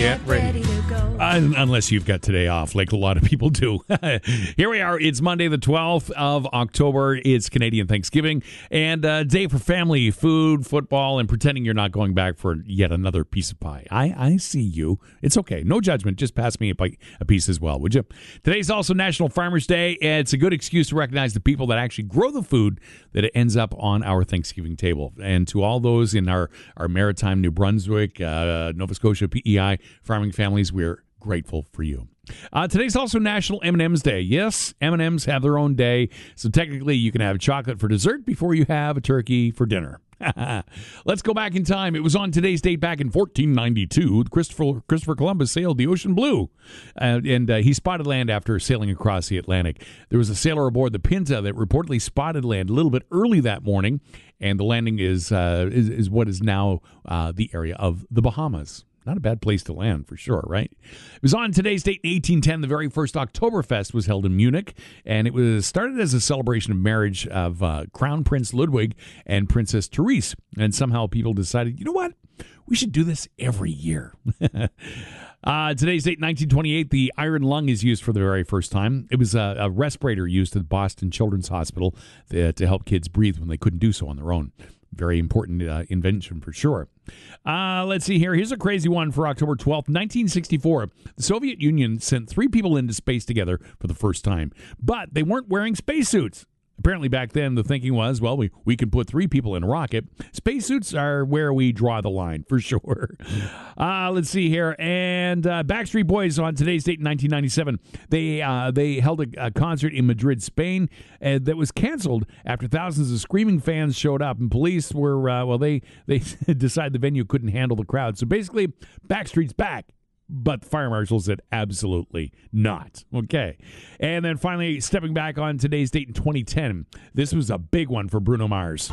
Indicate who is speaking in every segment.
Speaker 1: Get ready to go. Unless you've got today off, like a lot of people do. Here we are. It's Monday, the 12th of October. It's Canadian Thanksgiving and a day for family, food, football, and pretending you're not going back for yet another piece of pie. I see you. It's okay. No judgment. Just pass me a piece as well, would you? Today's also National Farmers Day. It's a good excuse to recognize the people that actually grow the food that ends up on our Thanksgiving table. And to all those in our maritime New Brunswick, Nova Scotia, PEI farming families, we're grateful for you. Today's also National M&M's Day. Yes, M&M's have their own day, so technically you can have chocolate for dessert before you have a turkey for dinner. Let's go back in time. It was on today's date back in 1492. Christopher Columbus sailed the ocean blue, and he spotted land after sailing across the Atlantic. There was a sailor aboard the Pinta that reportedly spotted land a little bit early that morning, and the landing is what is now the area of the Bahamas. Not a bad place to land, for sure, right? It was on today's date in 1810. The very first Oktoberfest was held in Munich, and it was started as a celebration of marriage of Crown Prince Ludwig and Princess Therese. And somehow people decided, you know what? We should do this every year. Today's date, 1928, the iron lung is used for the very first time. It was a respirator used at Boston Children's Hospital to help kids breathe when they couldn't do so on their own. Very important invention for sure. Let's see here. Here's a crazy one for October 12th, 1964. The Soviet Union sent 3 people into space together for the first time, but they weren't wearing spacesuits. Apparently back then the thinking was, well, we can put 3 people in a rocket. Spacesuits are where we draw the line, for sure. Let's see here. And Backstreet Boys on today's date in 1997. They held a concert in Madrid, Spain, that was canceled after thousands of screaming fans showed up. And police were, they decided the venue couldn't handle the crowd. So basically, Backstreet's back. But the fire marshal said absolutely not. Okay. And then finally, stepping back on today's date in 2010, this was a big one for Bruno Mars.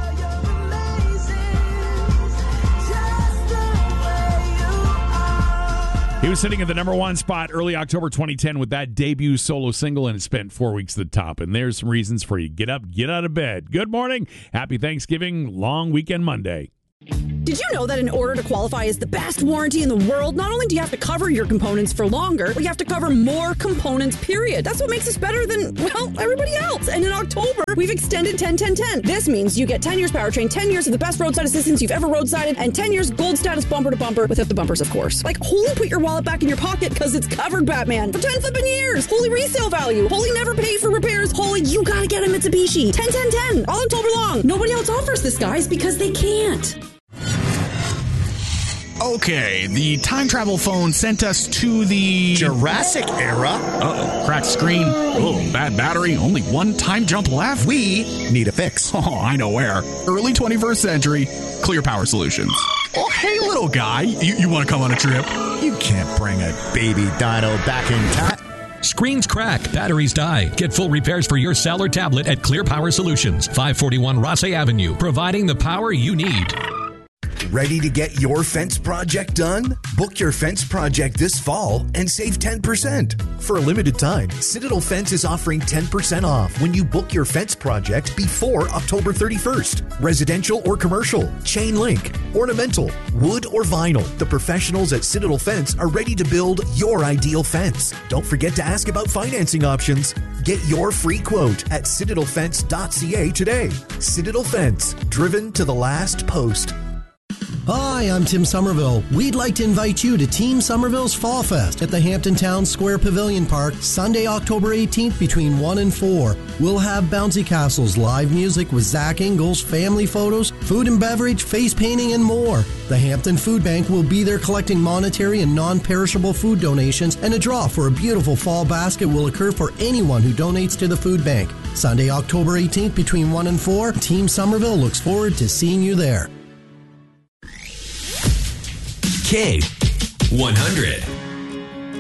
Speaker 1: He was sitting at the number 1 spot early October 2010 with that debut solo single, and it spent 4 weeks at the top. And there's some reasons for you. Get up, get out of bed. Good morning. Happy Thanksgiving. Long weekend Monday.
Speaker 2: Did you know that in order to qualify as the best warranty in the world, not only do you have to cover your components for longer, but you have to cover more components, period. That's what makes us better than, well, everybody else. And in October, we've extended 10-10-10. This means you get 10 years powertrain, 10 years of the best roadside assistance you've ever roadsided, and 10 years gold status bumper to bumper without the bumpers, of course. Like, holy, put your wallet back in your pocket because it's covered, Batman, for 10 flipping years. Holy resale value. Holy never pay for repairs. Holy, you gotta get a Mitsubishi. 10-10-10. All October long. Nobody else offers this, guys, because they can't.
Speaker 3: Okay, the time travel phone sent us to the
Speaker 4: Jurassic era.
Speaker 3: Uh-oh, cracked screen. Oh, bad battery. Only one time jump left.
Speaker 4: We need a fix.
Speaker 3: Oh, I know where. Early 21st century, Clear Power Solutions. Oh, hey, little guy. You want to come on a trip?
Speaker 4: You can't bring a baby dino back in time.
Speaker 5: Screens crack, batteries die. Get full repairs for your cell or tablet at Clear Power Solutions, 541 Rossay Avenue, providing the power you need.
Speaker 6: Ready to get your fence project done? Book your fence project this fall and save 10%. For a limited time, Citadel Fence is offering 10% off when you book your fence project before October 31st. Residential or commercial, chain link, ornamental, wood or vinyl. The professionals at Citadel Fence are ready to build your ideal fence. Don't forget to ask about financing options. Get your free quote at citadelfence.ca today. Citadel Fence, driven to the last post.
Speaker 7: Hi, I'm Tim Somerville. We'd like to invite you to Team Somerville's Fall Fest at the Hampton Town Square Pavilion Park, Sunday, October 18th between 1 and 4. We'll have bouncy castles, live music with Zach Ingalls, family photos, food and beverage, face painting, and more. The Hampton Food Bank will be there collecting monetary and non-perishable food donations, and a draw for a beautiful fall basket will occur for anyone who donates to the food bank. Sunday, October 18th between 1 and 4. Team Somerville looks forward to seeing you there.
Speaker 8: K100.